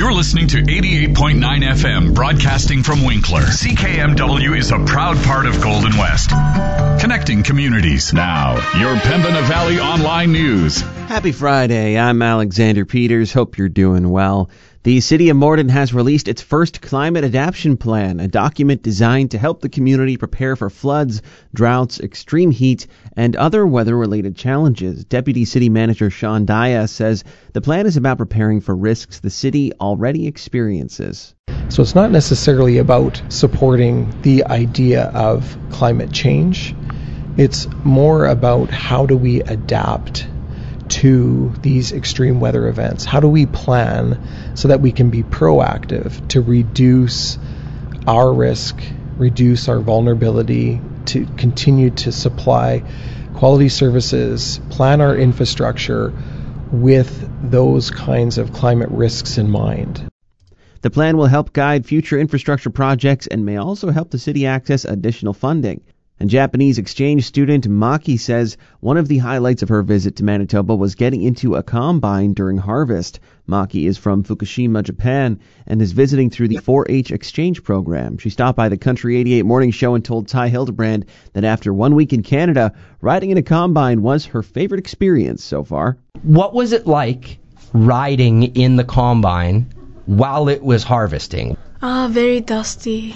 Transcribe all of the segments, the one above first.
You're listening to 88.9 FM, broadcasting from Winkler. CKMW is a proud part of Golden West, connecting communities. Now, your Pembina Valley Online News. Happy Friday. I'm Alexander Peters. Hope you're doing well. The City of Morden has released its first Climate Adaptation Plan, a document designed to help the community prepare for floods, droughts, extreme heat, and other weather-related challenges. Deputy City Manager Sean Daya says the plan is about preparing for risks the city already experiences. So it's not necessarily about supporting the idea of climate change. It's more about how do we adapt to these extreme weather events? How do we plan so that we can be proactive to reduce our risk, reduce our vulnerability, to continue to supply quality services, plan our infrastructure with those kinds of climate risks in mind? The plan will help guide future infrastructure projects and may also help the city access additional funding. And Japanese exchange student Maki says one of the highlights of her visit to Manitoba was getting into a combine during harvest. Maki is from Fukushima, Japan, and is visiting through the 4-H exchange program. She stopped by the Country 88 Morning Show and told Ty Hildebrand that after 1 week in Canada, riding in a combine was her favorite experience so far. What was it like riding in the combine while it was harvesting? Very dusty.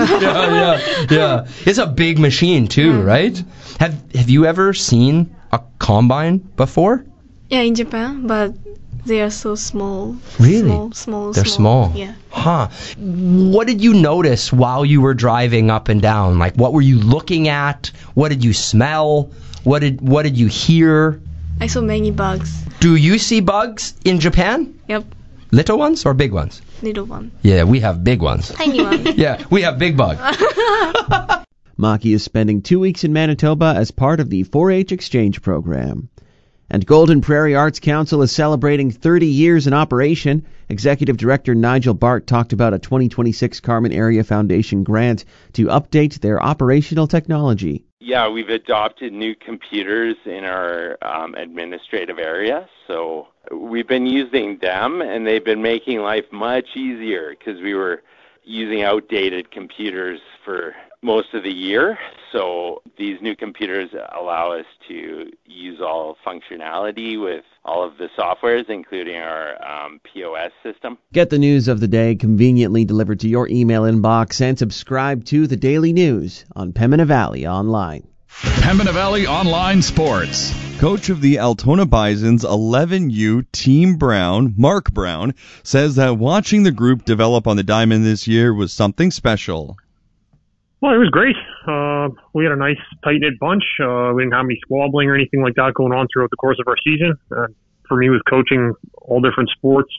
Yeah. It's a big machine too, right? Have you ever seen a combine before? Yeah, in Japan, but they are so small. Really? Small. They're small. Yeah. Huh. What did you notice while you were driving up and down? Like, what were you looking at? What did you smell? What did you hear? I saw many bugs. Do you see bugs in Japan? Yep. Little ones or big ones? Little one. Yeah, we have big ones. Tiny one. Yeah, we have big bugs. Maki is spending 2 weeks in Manitoba as part of the 4-H exchange program. And Golden Prairie Arts Council is celebrating 30 years in operation. Executive Director Nigel Bart talked about a 2026 Carmen Area Foundation grant to update their operational technology. Yeah, we've adopted new computers in our administrative area, so we've been using them, and they've been making life much easier because we were using outdated computers for most of the year. So these new computers allow us to use all functionality with all of the softwares, including our POS system. Get the news of the day conveniently delivered to your email inbox and subscribe to the Daily News on Pembina Valley Online. Pembina Valley Online Sports. Coach of the Altona Bison's 11U Team Brown, Mark Brown, says that watching the group develop on the diamond this year was something special. Well, it was great. We had a nice, tight-knit bunch. We didn't have any squabbling or anything like that going on throughout the course of our season. For me, with coaching all different sports,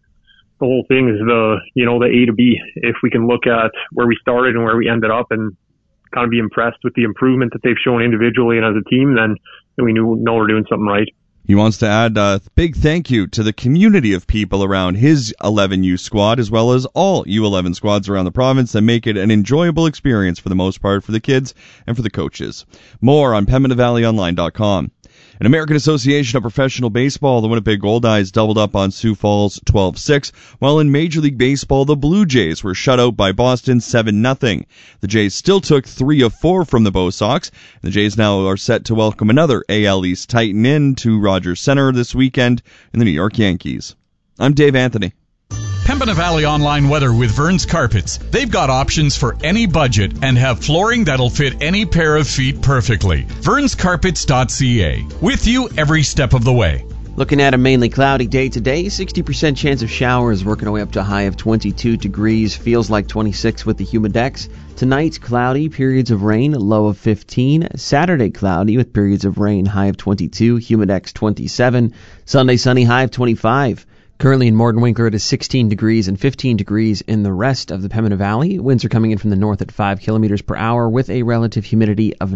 the whole thing is the A to B. If we can look at where we started and where we ended up and kind of be impressed with the improvement that they've shown individually and as a team, then we know we're doing something right. He wants to add a big thank you to the community of people around his 11U squad, as well as all U11 squads around the province that make it an enjoyable experience for the most part for the kids and for the coaches. More on PembinaValleyOnline.com. In American Association of Professional Baseball, the Winnipeg Goldeyes doubled up on Sioux Falls 12-6, while in Major League Baseball, the Blue Jays were shut out by Boston 7-0. The Jays still took 3 of 4 from the Bo Sox. The Jays now are set to welcome another AL East Titan in to Rogers Center this weekend in the New York Yankees. I'm Dave Anthony. Pembina Valley Online Weather with Vern's Carpets. They've got options for any budget and have flooring that'll fit any pair of feet perfectly. Vern'sCarpets.ca. With you every step of the way. Looking at a mainly cloudy day today, 60% chance of showers, working our way up to a high of 22 degrees, feels like 26 with the humidex. Tonight, cloudy, periods of rain, low of 15. Saturday, cloudy with periods of rain, high of 22, humidex 27. Sunday, sunny, high of 25. Currently in Morden Winkler, it is 16 degrees and 15 degrees in the rest of the Pembina Valley. Winds are coming in from the north at 5 kilometers per hour with a relative humidity of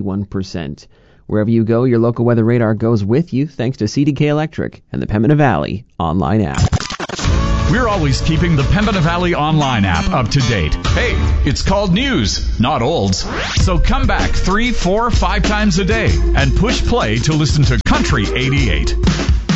91%. Wherever you go, your local weather radar goes with you thanks to CDK Electric and the Pembina Valley online app. We're always keeping the Pembina Valley Online app up to date. Hey, it's called news, not olds. So come back 3, 4, 5 times a day and push play to listen to Country 88.